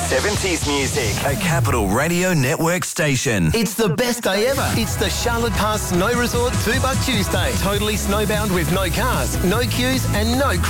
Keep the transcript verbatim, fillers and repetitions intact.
seventies music. A Capital Radio Network station. It's the best day ever. It's the Charlotte Pass Snow Resort two buck Tuesday. Totally snowbound with no cars, no queues and no